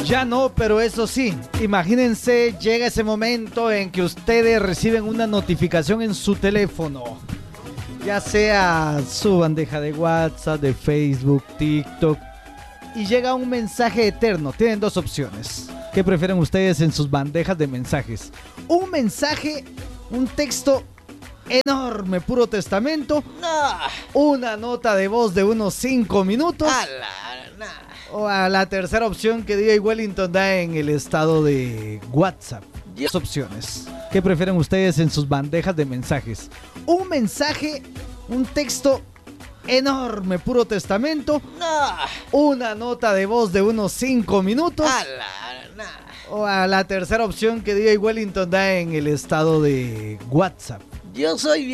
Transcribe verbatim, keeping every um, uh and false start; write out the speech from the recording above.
Ya no, pero eso sí, imagínense, llega ese momento en que ustedes reciben una notificación en su teléfono, ya sea su bandeja de WhatsApp, de Facebook, TikTok, y llega un mensaje eterno. Tienen dos opciones. ¿Qué prefieren ustedes en sus bandejas de mensajes? Un mensaje, un texto enorme, puro testamento, una nota de voz de unos cinco minutos, o a la tercera opción que D J Wellington da en el estado de WhatsApp. Dos opciones. ¿Qué prefieren ustedes en sus bandejas de mensajes? Un mensaje, un texto enorme, puro testamento, una nota de voz de unos cinco minutos, o a la tercera opción que D J Wellington da en el estado de WhatsApp. Yo soy